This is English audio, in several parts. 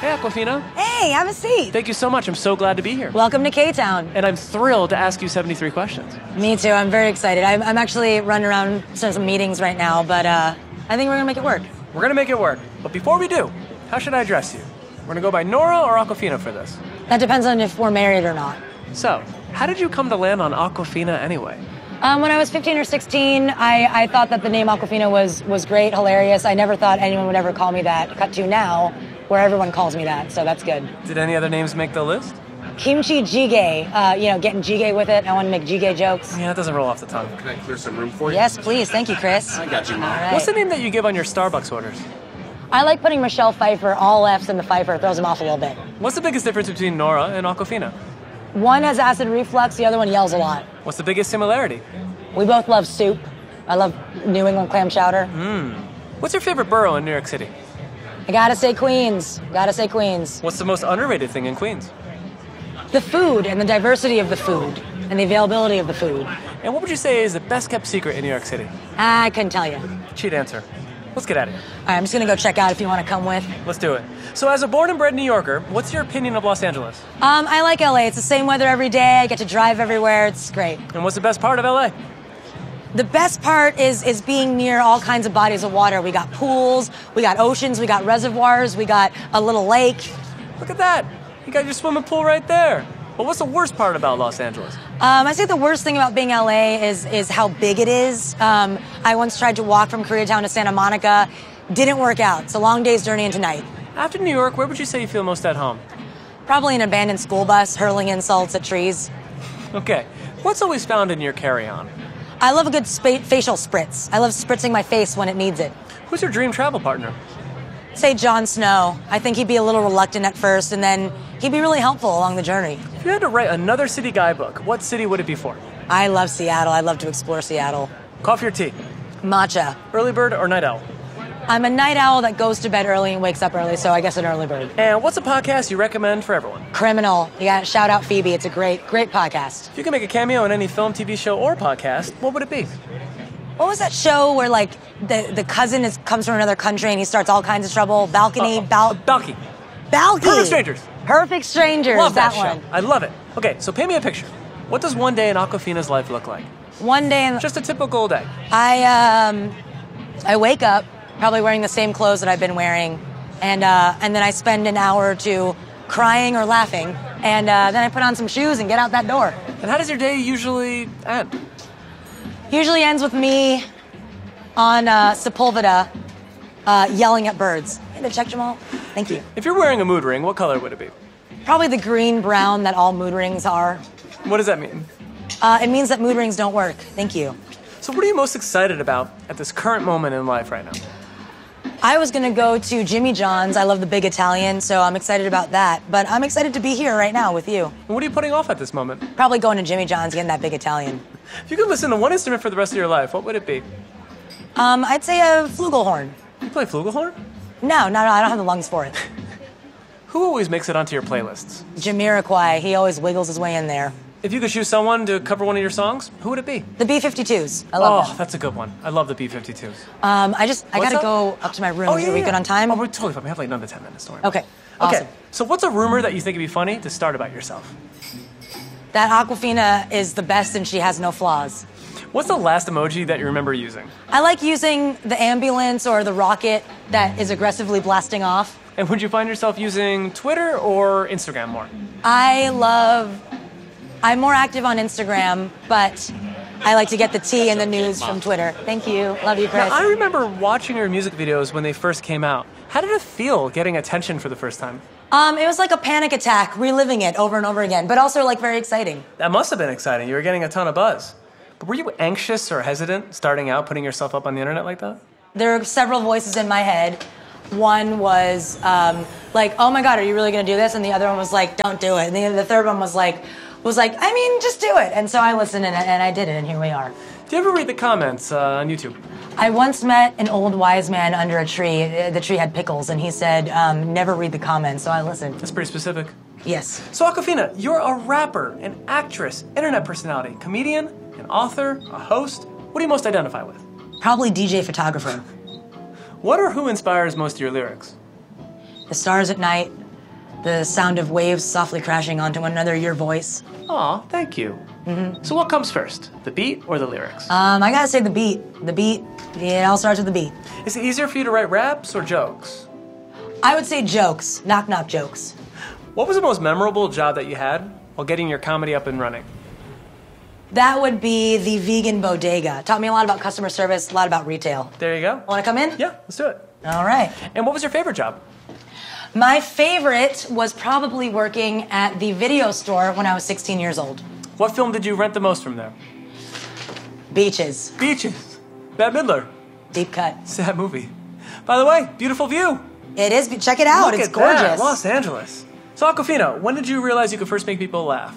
Hey, Awkwafina. Hey, have a seat. Thank you so much. I'm so glad to be here. Welcome to K-Town. And I'm thrilled to ask you 73 questions. Me too. I'm very excited. I'm actually running around to some meetings right now, but I think we're going to make it work. We're going to make it work. But before we do, how should I address you? We're going to go by Nora or Awkwafina for this? That depends on if we're married or not. So, how did you come to land on Awkwafina anyway? When I was 15 or 16, I thought that the name Awkwafina was great, hilarious. I never thought anyone would ever call me that. Cut to now, where everyone calls me that, so that's good. Did any other names make the list? Kimchi jjigae, getting jjigae with it. I want to make jjigae jokes. Yeah, that doesn't roll off the tongue. Can I clear some room for you? Yes, please. Thank you, Chris. I got you, Mom. All right. What's the name that you give on your Starbucks orders? I like putting Michelle Pfeiffer, all F's in the Pfeiffer. It throws them off a little bit. What's the biggest difference between Nora and Awkwafina? One has acid reflux, the other one yells a lot. What's the biggest similarity? We both love soup. I love New England clam chowder. What's your favorite borough in New York City? I gotta say Queens. Gotta say Queens. What's the most underrated thing in Queens? The food and the diversity of the food and the availability of the food. And what would you say is the best kept secret in New York City? I couldn't tell you. Cheat answer. Let's get at it. All right, I'm just gonna go check out if you want to come with. Let's do it. So as a born and bred New Yorker, what's your opinion of Los Angeles? I like LA. It's the same weather every day. I get to drive everywhere. It's great. And what's the best part of LA? The best part is being near all kinds of bodies of water. We got pools, we got oceans, we got reservoirs, we got a little lake. Look at that. You got your swimming pool right there. But what's the worst part about Los Angeles? I say the worst thing about being LA is how big it is. I once tried to walk from Koreatown to Santa Monica. Didn't work out. It's a long day's journey into night. After New York, where would you say you feel most at home? Probably an abandoned school bus hurling insults at trees. Okay. What's always found in your carry-on? I love a good facial spritz. I love spritzing my face when it needs it. Who's your dream travel partner? Say Jon Snow. I think he'd be a little reluctant at first, and then he'd be really helpful along the journey. If you had to write another city guidebook, what city would it be for? I love Seattle. I love to explore Seattle. Coffee or tea? Matcha. Early bird or night owl? I'm a night owl that goes to bed early and wakes up early, so I guess an early bird. And what's a podcast you recommend for everyone? Criminal. You got to shout out Phoebe. It's a great podcast. If you could make a cameo in any film, TV show, or podcast, what would it be? What was that show where, like, the cousin comes from another country and he starts all kinds of trouble? Balcony? Balky. Balky. Perfect Strangers. Perfect Strangers. Love that one. show. I love it. Okay, so paint me a picture. What does one day in Awkwafina's life look like? One day in... Just a typical day. I wake up, probably wearing the same clothes that I've been wearing, and then I spend an hour or two crying or laughing, and then I put on some shoes and get out that door. And how does your day usually end? Usually ends with me on Sepulveda yelling at birds. Hey, to check Jamal. Thank you. If you're wearing a mood ring, what color would it be? Probably the green-brown that all mood rings are. What does that mean? It means that mood rings don't work. Thank you. So what are you most excited about at this current moment in life right now? I was going to go to Jimmy John's. I love the big Italian, so I'm excited about that. But I'm excited to be here right now with you. And what are you putting off at this moment? Probably going to Jimmy John's, getting that big Italian. If you could listen to one instrument for the rest of your life, what would it be? I'd say a flugelhorn. You play flugelhorn? No, I don't have the lungs for it. Who always makes it onto your playlists? Jamiroquai, he always wiggles his way in there. If you could choose someone to cover one of your songs, who would it be? The B-52s. I love them. That's a good one. I love the B-52s. I gotta up? go up to my room. Oh, yeah, Are we good on time? Oh, we're totally fine. We have like another 10 minutes. Don't worry. Okay. Okay. Awesome. So what's a rumor that you think would be funny to start about yourself? That Awkwafina is the best and she has no flaws. What's the last emoji that you remember using? I like using the ambulance or the rocket that is aggressively blasting off. And would you find yourself using Twitter or Instagram more? I'm more active on Instagram, but I like to get the tea and the news from Twitter. Thank you. Love you, Chris. Now, I remember watching your music videos when they first came out. How did it feel getting attention for the first time? It was like a panic attack, reliving it over and over again, but also like very exciting. That must have been exciting. You were getting a ton of buzz. But were you anxious or hesitant starting out, putting yourself up on the internet like that? There are several voices in my head. One was like, oh my God, are you really gonna do this? And the other one was like, don't do it. And the third one was like, I mean, just do it. And so I listened and I did it, and here we are. Do you ever read the comments on YouTube? I once met an old wise man under a tree. The tree had pickles, and he said, never read the comments, so I listened. That's pretty specific. Yes. So Awkwafina, you're a rapper, an actress, internet personality, comedian, an author, a host. What do you most identify with? Probably DJ photographer. What or who inspires most of your lyrics? The stars at night, The sound of waves softly crashing onto one another, your voice. Aw, thank you. So what comes first, the beat or the lyrics? I gotta say the beat. The beat, it all starts with the beat. Is it easier for you to write raps or jokes? I would say jokes, knock-knock jokes. What was the most memorable job that you had while getting your comedy up and running? That would be the vegan bodega. Taught me a lot about customer service, a lot about retail. There you go. Want to come in? Yeah, let's do it. All right. And what was your favorite job? My favorite was probably working at the video store when I was 16 years old. What film did you rent the most from there? Beaches. Beaches. Bette Midler. Deep cut. Sad movie. By the way, beautiful view. It is. Check it out. Look it's at gorgeous. That. Los Angeles. So Awkwafina, when did you realize you could first make people laugh?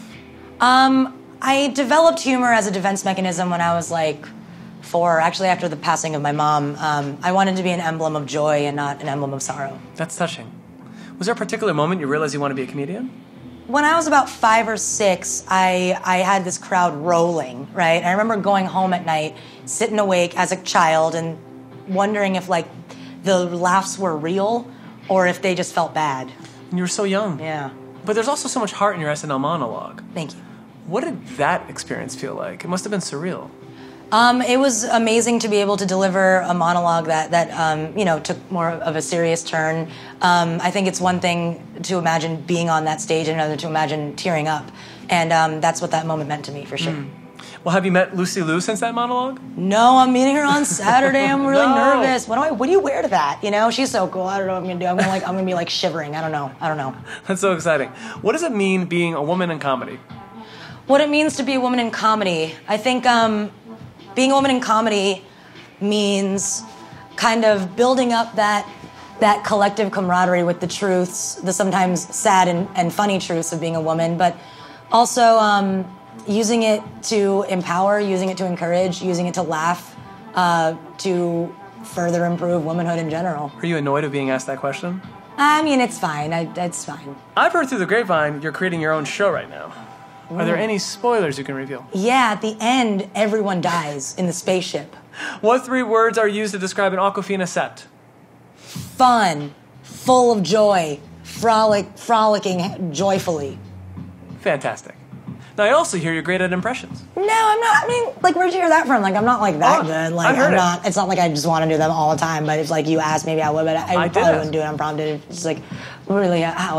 I developed humor as a defense mechanism when I was like 4, actually after the passing of my mom. I wanted to be an emblem of joy and not an emblem of sorrow. That's touching. Was there a particular moment you realized you wanted to be a comedian? When I was about 5 or 6, I had this crowd rolling, right? I remember going home at night, sitting awake as a child and wondering if like the laughs were real or if they just felt bad. And you were so young. Yeah. But there's also so much heart in your SNL monologue. Thank you. What did that experience feel like? It must have been surreal. It was amazing to be able to deliver a monologue that took more of a serious turn. I think it's one thing to imagine being on that stage and another to imagine tearing up. And that's what that moment meant to me, for sure. Well, have you met Lucy Liu since that monologue? No, I'm meeting her on Saturday. I'm really No. nervous. What do you wear to that? You know, she's so cool. I don't know what I'm gonna do. I'm gonna be like shivering. I don't know. That's so exciting. What does it mean being a woman in comedy? What it means to be a woman in comedy. I think being a woman in comedy means kind of building up that collective camaraderie with the truths, the sometimes sad and funny truths of being a woman, but also using it to empower, using it to encourage, using it to laugh, to further improve womanhood in general. Are you annoyed of being asked that question? I mean, it's fine. It's fine. I've heard through the grapevine you're creating your own show right now. Are there any spoilers you can reveal? Yeah, at the end, everyone dies in the spaceship. What 3 words are used to describe an Awkwafina set? Fun, full of joy, frolicking joyfully. Fantastic. Now, I also hear you're great at impressions. No, I'm not. I mean, like, where'd you hear that from? Like, I'm not like that good. Like, I've heard I'm it. not. It's not like I just want to do them all the time. But if like you asked, maybe I would. But I did probably ask. wouldn't do it unprompted. It's just like really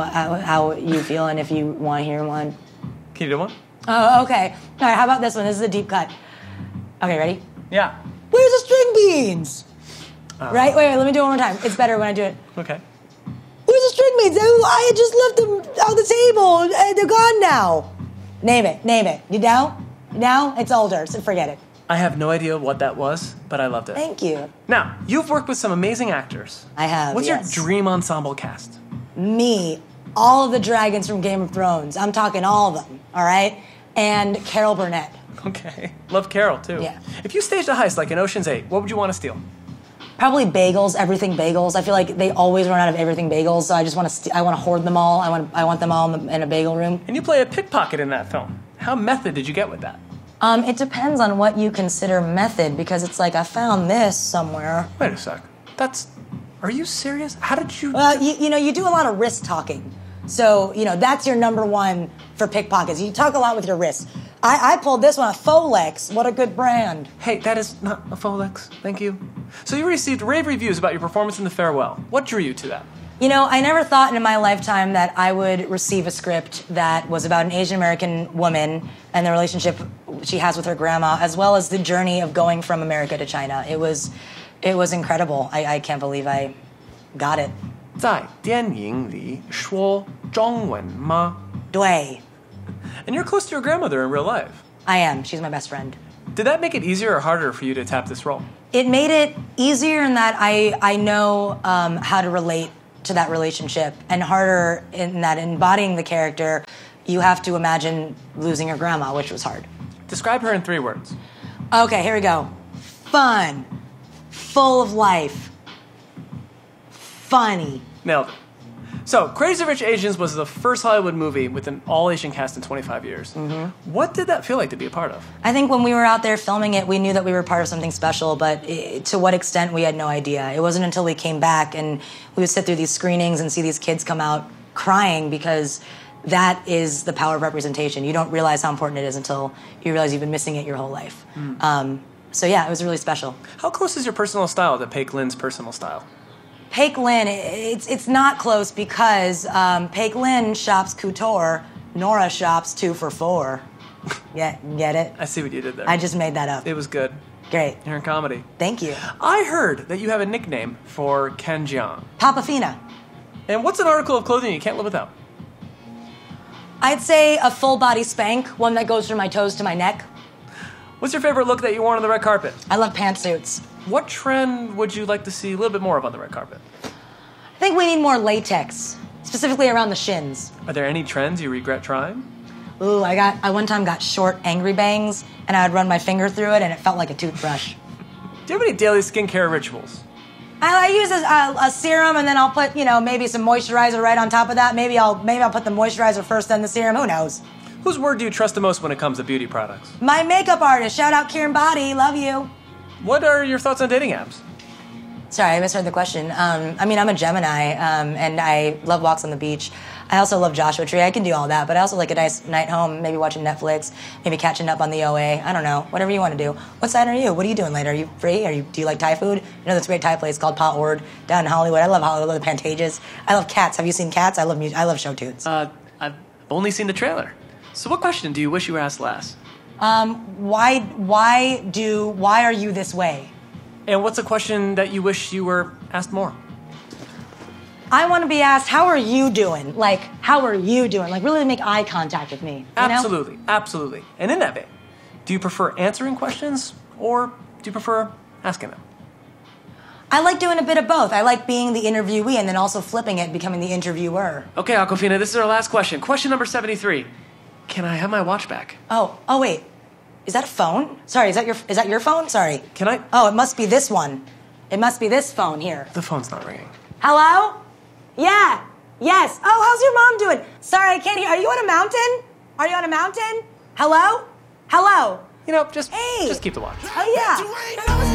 how you feel, and if you want to hear one. Can you do one? Oh, okay. All right. How about this one? This is a deep cut. Okay, ready? Yeah. Where's the string beans? Right. Wait. Let me do it one more time. It's better when I do it. Okay. Where's the string beans? I had just left them on the table. They're gone now. Name it. You know? Now it's older, so forget it. I have no idea what that was, but I loved it. Thank you. Now, you've worked with some amazing actors. I have. What's yes. your dream ensemble cast? Me, all of the dragons from Game of Thrones. I'm talking all of them, all right? And Carol Burnett. Okay. Love Carol, too. Yeah. If you staged a heist like in Ocean's 8, what would you want to steal? Probably bagels, everything bagels. I feel like they always run out of everything bagels, so I just want to. I want to hoard them all. I want them all in a bagel room. And you play a pickpocket in that film. How method did you get with that? It depends on what you consider method, because it's like I found this somewhere. Wait a sec. Are you serious? How did you... Well, you do a lot of wrist talking. So, that's your number one for pickpockets. You talk a lot with your wrists. I pulled this one, a Folex. What a good brand. Hey, that is not a Folex. Thank you. So you received rave reviews about your performance in The Farewell. What drew you to that? I never thought in my lifetime that I would receive a script that was about an Asian American woman and the relationship she has with her grandma, as well as the journey of going from America to China. It was incredible. I can't believe I got it. 在电影里说中文吗? 对, And you're close to your grandmother in real life. I am. She's my best friend. Did that make it easier or harder for you to tap this role? It made it easier in that I know how to relate to that relationship, and harder in that embodying the character, you have to imagine losing your grandma, which was hard. Describe her in 3 words. Okay, here we go. Fun, full of life, funny. Nailed it. So, Crazy Rich Asians was the first Hollywood movie with an all-Asian cast in 25 years. Mm-hmm. What did that feel like to be a part of? I think when we were out there filming it, we knew that we were part of something special, but to what extent, we had no idea. It wasn't until we came back and we would sit through these screenings and see these kids come out crying because that is the power of representation. You don't realize how important it is until you realize you've been missing it your whole life. So yeah, it was really special. How close is your personal style to Paik Lynn's personal style? Paik Lynn, it's not close because Paik Lynn shops couture, Nora shops 2 for $4. Get it? I see what you did there. I just made that up. It was good. Great. You're in comedy. Thank you. I heard that you have a nickname for Ken Jeong. Papa Fina. And what's an article of clothing you can't live without? I'd say a full body Spanx, one that goes from my toes to my neck. What's your favorite look that you wore on the red carpet? I love pantsuits. What trend would you like to see a little bit more of on the red carpet? I think we need more latex, specifically around the shins. Are there any trends you regret trying? Ooh, I one time got short angry bangs, and I would run my finger through it, and it felt like a toothbrush. Do you have any daily skincare rituals? I use a serum, and then I'll put, maybe some moisturizer right on top of that. Maybe I'll put the moisturizer first, then the serum. Who knows? Whose word do you trust the most when it comes to beauty products? My makeup artist. Shout out Kieran Body. Love you. What are your thoughts on dating apps? Sorry, I misheard the question. I'm a Gemini, and I love walks on the beach. I also love Joshua Tree. I can do all that, but I also like a nice night home, maybe watching Netflix, maybe catching up on the OA. I don't know, whatever you want to do. What side are you? What are you doing later? Are you free? Do you like Thai food? I know this great Thai place called Pa Ord down in Hollywood. I love Hollywood. I love the Pantages. I love Cats. Have you seen Cats? I love music. I love show tunes. I've only seen the trailer. So what question do you wish you were asked last? Why are you this way? And what's a question that you wish you were asked more? I want to be asked, how are you doing? Like, how are you doing? Like, really make eye contact with me. Absolutely, absolutely. And in that vein, do you prefer answering questions or do you prefer asking them? I like doing a bit of both. I like being the interviewee and then also flipping it and becoming the interviewer. Okay, Aquafina, this is our last question. Question number 73. Can I have my watch back? Oh, wait. Is that a phone? Sorry, is that your phone? Sorry. Can I? Oh, it must be this one. It must be this phone here. The phone's not ringing. Hello? Yeah. Yes. Oh, how's your mom doing? Sorry, I can't hear. Are you on a mountain? Are you on a mountain? Hello? Hello? Just keep the watch. Oh, yeah.